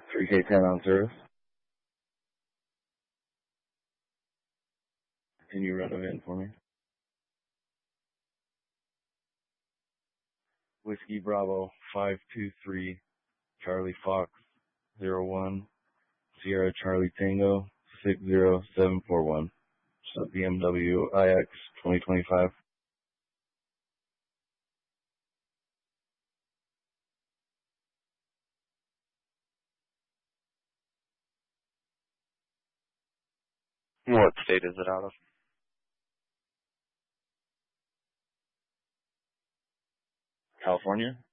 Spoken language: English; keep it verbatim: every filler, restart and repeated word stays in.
three K ten on service. Can you run it in for me? Whiskey Bravo five two three Charlie Fox zero one Sierra Charlie Tango six zero seven four one. So B M W I X twenty twenty-five. What state is it out of? California?